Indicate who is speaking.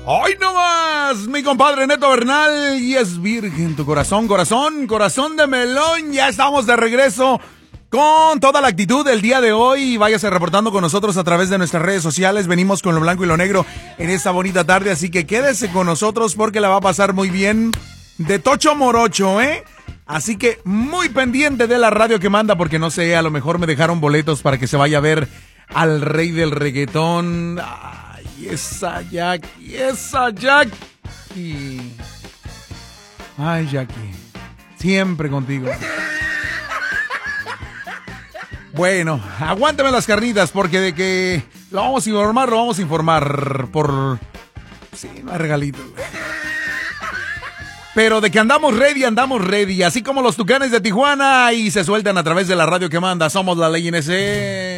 Speaker 1: Hoy no más, mi compadre Neto Bernal, y es virgen tu corazón, corazón de melón. Ya estamos de regreso con toda la actitud del día de hoy. Váyase reportando con nosotros a través de nuestras redes sociales. Venimos con lo blanco y lo negro en esta bonita tarde, así que quédese con nosotros porque la va a pasar muy bien de tocho morocho, ¿eh? Así que muy pendiente de la radio que manda, porque no sé, a lo mejor me dejaron boletos para que se vaya a ver al rey del reggaetón. Ay, esa Jackie. Ay, Jackie, siempre contigo. Bueno, aguántame las carnitas, porque de que lo vamos a informar por... Sí, no hay regalitos, güey. Pero de que andamos ready, así como los Tucanes de Tijuana, y se sueltan a través de la radio que manda. Somos la ley en ese...